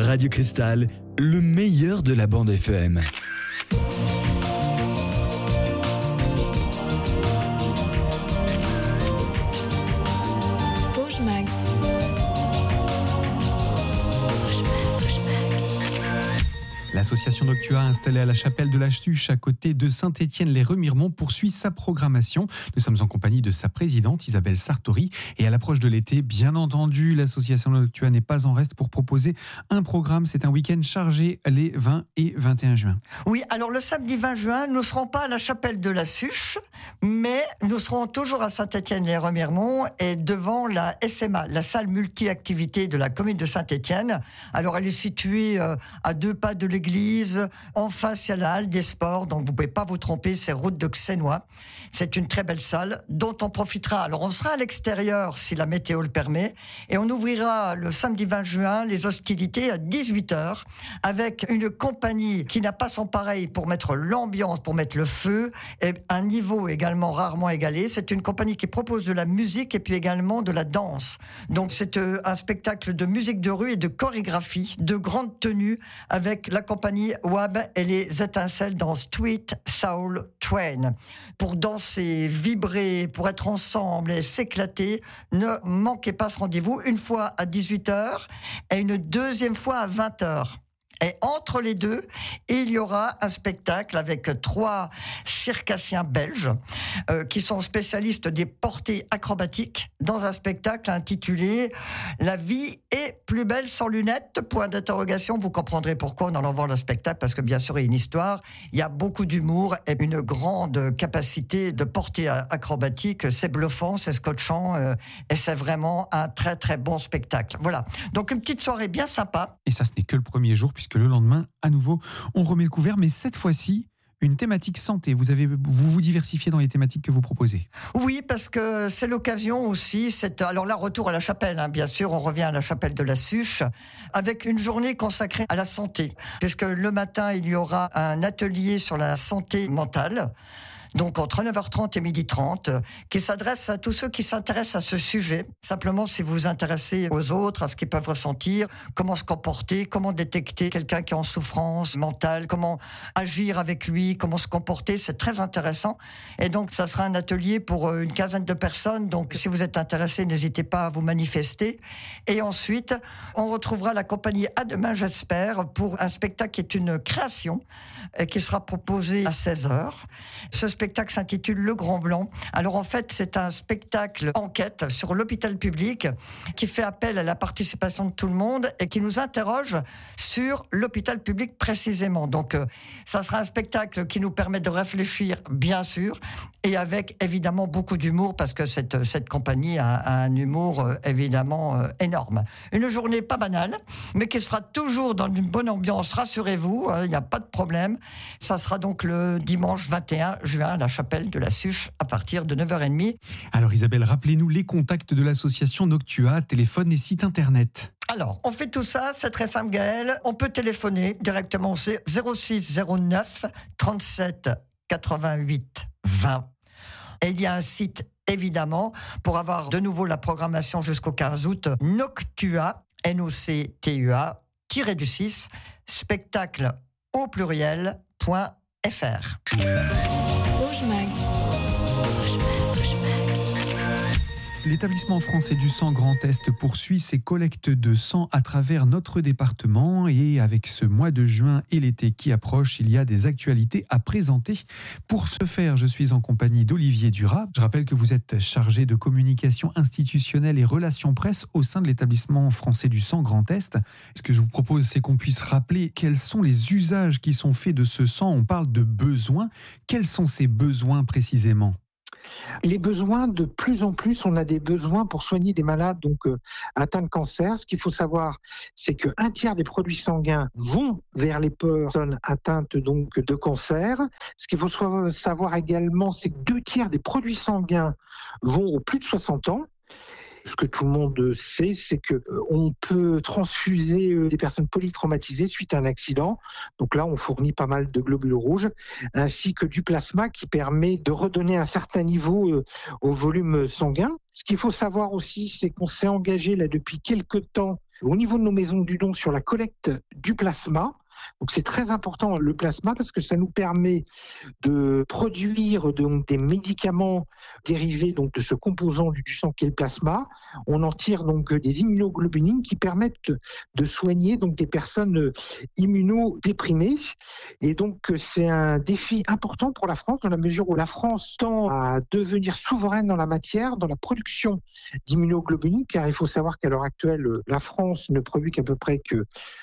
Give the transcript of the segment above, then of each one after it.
Radio Cristal, le meilleur de la bande FM. L'association Noctua, installée à la chapelle de la Stuche à côté de Saint-Étienne-les-Remiremont, poursuit sa programmation. Nous sommes en compagnie de sa présidente Isabelle Sartori. Et à l'approche de l'été, bien entendu, l'association Noctua n'est pas en reste pour proposer un programme. C'est un week-end chargé les 20 et 21 juin. Oui, alors le samedi 20 juin, nous ne serons pas à la chapelle de la Stuche, mais nous serons toujours à Saint-Étienne-les-Remiremont et devant la SMA, la salle multi-activité de la commune de Saint-Étienne. Alors elle est située à 2 pas de l'église. En face, il y a la halle des sports, donc vous ne pouvez pas vous tromper, c'est route de Xénois. C'est une très belle salle dont on profitera. Alors on sera à l'extérieur si la météo le permet et on ouvrira le samedi 20 juin les hostilités à 18h avec une compagnie qui n'a pas son pareil pour mettre l'ambiance, pour mettre le feu et un niveau également rarement égalé. C'est une compagnie qui propose de la musique et puis également de la danse. Donc c'est un spectacle de musique de rue et de chorégraphie, de grande tenue avec la compagnie WAB et les étincelles dans Street Soul Train. Pour danser, vibrer, pour être ensemble et s'éclater, ne manquez pas ce rendez-vous, une fois à 18h et une deuxième fois à 20h. Et entre les deux, il y aura un spectacle avec 3 circassiens belges qui sont spécialistes des portées acrobatiques dans un spectacle intitulé « La vie est plus belle sans lunettes ?» Point d'interrogation, vous comprendrez pourquoi en allant voir le spectacle, parce que bien sûr il y a une histoire, il y a beaucoup d'humour et une grande capacité de portée acrobatique. C'est bluffant, c'est scotchant et c'est vraiment un très très bon spectacle. Voilà, donc une petite soirée bien sympa. Et ça, ce n'est que le premier jour, puisque le lendemain, à nouveau, on remet le couvert, mais cette fois-ci, une thématique santé. Vous vous diversifiez dans les thématiques que vous proposez. Oui, parce que c'est l'occasion aussi. Alors là, retour à la chapelle, bien sûr, on revient à la chapelle de la Stuche, avec une journée consacrée à la santé. Puisque le matin, il y aura un atelier sur la santé mentale. Donc entre 9h30 et 12h30, qui s'adresse à tous ceux qui s'intéressent à ce sujet. Simplement, si vous vous intéressez aux autres, à ce qu'ils peuvent ressentir, comment se comporter, comment détecter quelqu'un qui est en souffrance mentale, comment agir avec lui, comment se comporter, c'est très intéressant. Et donc, ça sera un atelier pour une quinzaine de personnes. Donc, si vous êtes intéressé, n'hésitez pas à vous manifester. Et ensuite, on retrouvera la compagnie À Demain, j'espère, pour un spectacle qui est une création et qui sera proposé à 16h. Ce spectacle s'intitule Le Grand Blanc. Alors en fait, c'est un spectacle enquête sur l'hôpital public qui fait appel à la participation de tout le monde et qui nous interroge sur l'hôpital public précisément. Donc ça sera un spectacle qui nous permet de réfléchir, bien sûr, et avec évidemment beaucoup d'humour parce que cette compagnie a un humour évidemment énorme. Une journée pas banale, mais qui se fera toujours dans une bonne ambiance, rassurez-vous, il n'y a pas de problème. Ça sera donc le dimanche 21 juin à la chapelle de la Stuche à partir de 9h30. Alors Isabelle, rappelez-nous les contacts de l'association Noctua, téléphone et site internet. Alors, on fait tout ça, c'est très simple Gaël. On peut téléphoner directement au 06 09 37 88 20. Et il y a un site évidemment pour avoir de nouveau la programmation jusqu'au 15 août. Noctua, NOCTUA, _6, spectacle au pluriel.fr. L'établissement français du sang Grand Est poursuit ses collectes de sang à travers notre département et avec ce mois de juin et l'été qui approche, il y a des actualités à présenter. Pour ce faire, je suis en compagnie d'Olivier Duras. Je rappelle que vous êtes chargé de communication institutionnelle et relations presse au sein de l'établissement français du sang Grand Est. Ce que je vous propose, c'est qu'on puisse rappeler quels sont les usages qui sont faits de ce sang. On parle de besoins. Quels sont ces besoins précisément ? Les besoins, de plus en plus, on a des besoins pour soigner des malades atteints de cancer. Ce qu'il faut savoir, c'est qu'un tiers des produits sanguins vont vers les personnes atteintes de cancer. Ce qu'il faut savoir également, c'est que 2 tiers des produits sanguins vont aux plus de 60 ans. Ce que tout le monde sait, c'est que on peut transfuser des personnes polytraumatisées suite à un accident. Donc là, on fournit pas mal de globules rouges, ainsi que du plasma qui permet de redonner un certain niveau au volume sanguin. Ce qu'il faut savoir aussi, c'est qu'on s'est engagé là depuis quelques temps au niveau de nos maisons du don sur la collecte du plasma. Donc c'est très important le plasma parce que ça nous permet de produire donc des médicaments dérivés donc de ce composant du sang qui est le plasma. On en tire donc des immunoglobulines qui permettent de soigner donc des personnes immunodéprimées. Et donc c'est un défi important pour la France dans la mesure où la France tend à devenir souveraine dans la matière, dans la production d'immunoglobulines, car il faut savoir qu'à l'heure actuelle, la France ne produit qu'à peu près que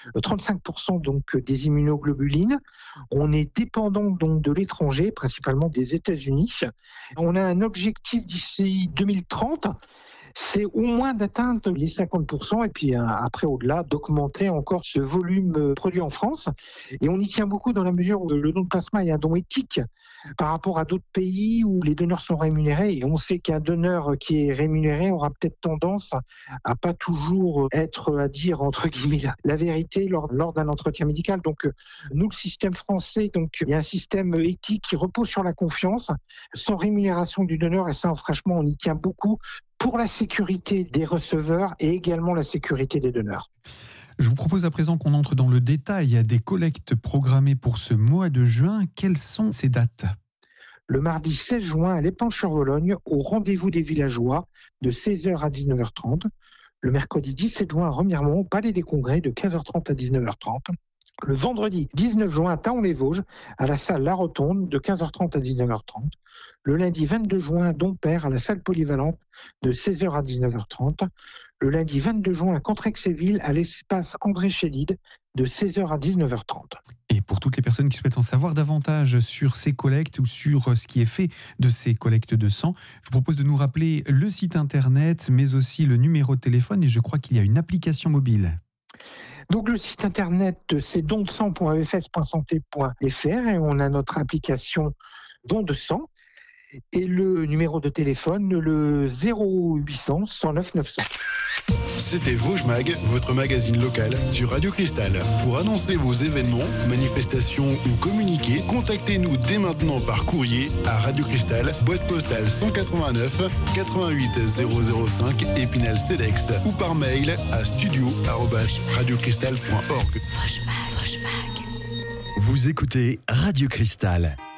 35% donc des immunoglobulines. On est dépendant donc de l'étranger, principalement des États-Unis. On a un objectif d'ici 2030, c'est au moins d'atteindre les 50% et puis après au-delà d'augmenter encore ce volume produit en France. Et on y tient beaucoup dans la mesure où le don de plasma est un don éthique par rapport à d'autres pays où les donneurs sont rémunérés. Et on sait qu'un donneur qui est rémunéré aura peut-être tendance à pas toujours être à dire entre guillemets la vérité lors d'un entretien médical. Donc nous, le système français, donc il y a un système éthique qui repose sur la confiance, sans rémunération du donneur. Et ça, franchement, on y tient beaucoup, pour la sécurité des receveurs et également la sécurité des donneurs. Je vous propose à présent qu'on entre dans le détail des collectes programmées pour ce mois de juin. Quelles sont ces dates ? Le mardi 16 juin à l'Épanche-sur-Vologne, au rendez-vous des villageois, de 16h à 19h30. Le mercredi 17 juin à Remiremont, au Palais des Congrès, de 15h30 à 19h30. Le vendredi 19 juin à Thaon-les-Vosges, à la salle La Rotonde, de 15h30 à 19h30. Le lundi 22 juin à Dompierre, à la salle polyvalente, de 16h à 19h30. Le lundi 22 juin à Contrexéville, à l'espace André Chédid, de 16h à 19h30. Et pour toutes les personnes qui souhaitent en savoir davantage sur ces collectes ou sur ce qui est fait de ces collectes de sang, je vous propose de nous rappeler le site internet, mais aussi le numéro de téléphone, et je crois qu'il y a une application mobile. Donc le site internet, c'est dondesang.efs.santé.fr et on a notre application Don de sang et le numéro de téléphone, le 0800 109 900. C'était Vosges Mag, votre magazine local sur Radio Cristal. Pour annoncer vos événements, manifestations ou communiquer, contactez-nous dès maintenant par courrier à Radio Cristal, boîte postale 189 88 005 Épinal-Cedex ou par mail à studio@radiocristal.org. Vous écoutez Radio Cristal.